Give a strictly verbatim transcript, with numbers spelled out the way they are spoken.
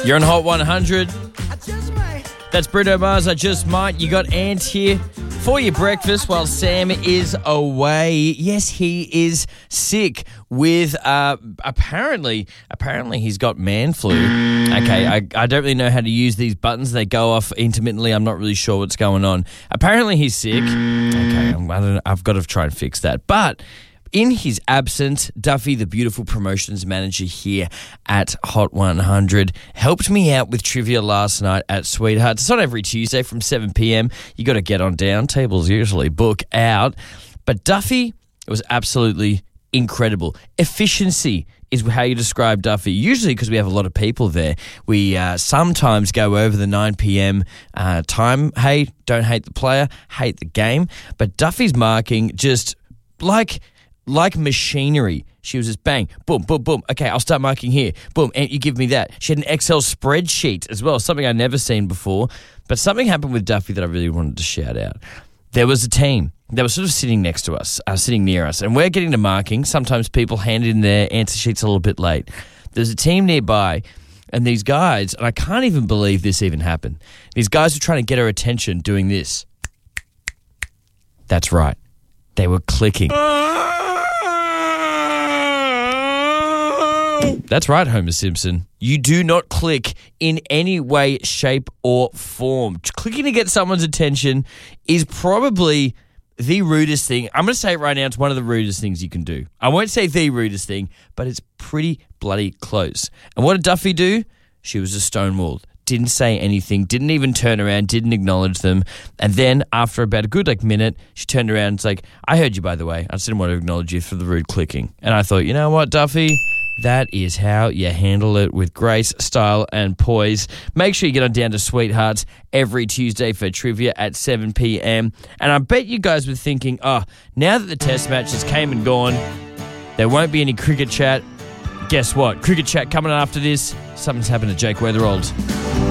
You're on Hot one hundred. That's Bruno Mars, I Just Might. You got Ant here for your breakfast while Sam is away. Yes, he is sick with, uh, apparently, apparently he's got man flu. Okay, I, I don't really know how to use these buttons. They go off intermittently. I'm not really sure what's going on. Apparently he's sick. Okay, I'm, I don't know, I've got to try and fix that. But in his absence, Duffy, the beautiful promotions manager here at Hot one hundred, helped me out with trivia last night at Sweethearts. It's not every Tuesday from seven p.m. You got to get on down. Tables usually book out. But Duffy, it was absolutely incredible. Efficiency is how you describe Duffy. Usually because we have a lot of people there, we uh, sometimes go over the nine p.m. Uh, time. Hey, don't hate the player, hate the game. But Duffy's marking just like... like machinery. She was just bang, boom, boom, boom. Okay, I'll start marking here. Boom, and you give me that. She had an Excel spreadsheet as well, something I'd never seen before. But something happened with Duffy that I really wanted to shout out. There was a team that was sort of sitting next to us, uh, sitting near us, and we're getting to marking. Sometimes people hand in their answer sheets a little bit late. There's a team nearby, and these guys, and I can't even believe this even happened, these guys were trying to get her attention doing this. That's right. They were clicking. That's right, Homer Simpson. You do not click in any way, shape, or form. Clicking to get someone's attention is probably the rudest thing. I'm going to say it right now, it's one of the rudest things you can do. I won't say the rudest thing, but it's pretty bloody close. And what did Duffy do? She was a stonewalled. Didn't say anything, didn't even turn around, didn't acknowledge them. And then after about a good like minute, she turned around and was like, I heard you, by the way. I just didn't want to acknowledge you for the rude clicking. And I thought, you know what, Duffy? That is how you handle it with grace, style, and poise. Make sure you get on down to Sweethearts every Tuesday for trivia at seven p.m. And I bet you guys were thinking, oh, now that the test matches came and gone, there won't be any cricket chat. Guess what? Cricket chat coming after this. Something's happened to Jake Weatherald.